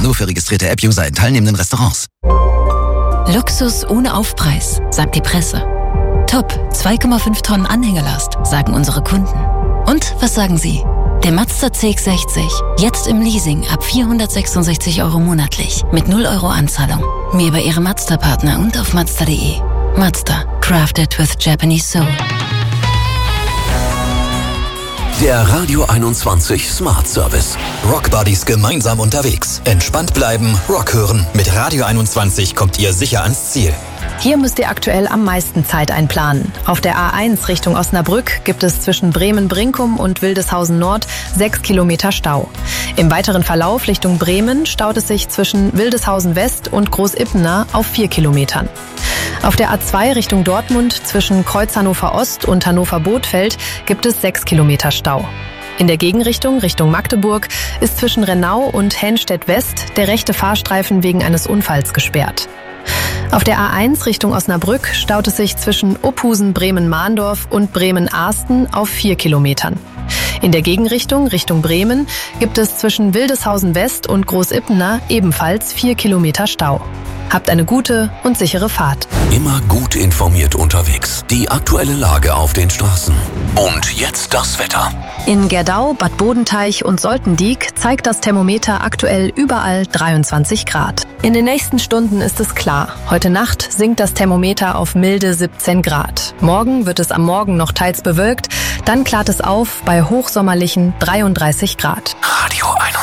Nur für registrierte App-User in teilnehmenden Restaurants. Luxus ohne Aufpreis, sagt die Presse. Top, 2,5 Tonnen Anhängelast, sagen unsere Kunden. Und was sagen Sie? Der Mazda CX-60, jetzt im Leasing ab 466 € monatlich, mit 0 € Anzahlung. Mehr bei Ihrem Mazda-Partner und auf Mazda.de. Mazda, crafted with Japanese soul. Der Radio 21 Smart Service. Rockbuddies gemeinsam unterwegs. Entspannt bleiben, Rock hören. Mit Radio 21 kommt ihr sicher ans Ziel. Hier müsst ihr aktuell am meisten Zeit einplanen. Auf der A1 Richtung Osnabrück gibt es zwischen Bremen-Brinkum und Wildeshausen Nord 6 Kilometer Stau. Im weiteren Verlauf Richtung Bremen staut es sich zwischen Wildeshausen West und Großippener auf 4 Kilometern. Auf der A2 Richtung Dortmund zwischen Kreuz Hannover Ost und Hannover Bothfeld gibt es 6 Kilometer Stau. In der Gegenrichtung Richtung Magdeburg ist zwischen Rennau und Henstedt West der rechte Fahrstreifen wegen eines Unfalls gesperrt. Auf der A1 Richtung Osnabrück staut es sich zwischen Uphusen Bremen-Mahndorf und Bremen-Arsten auf 4 Kilometern. In der Gegenrichtung Richtung Bremen gibt es zwischen Wildeshausen West und Großippener ebenfalls 4 Kilometer Stau. Habt eine gute und sichere Fahrt. Immer gut informiert unterwegs. Die aktuelle Lage auf den Straßen. Und jetzt das Wetter. In Gerdau, Bad Bodenteich und Soltendiek zeigt das Thermometer aktuell überall 23 Grad. In den nächsten Stunden ist es klar. Heute Nacht sinkt das Thermometer auf milde 17 Grad. Morgen wird es am Morgen noch teils bewölkt, dann klart es auf bei hochsommerlichen 33 Grad. Radio 21.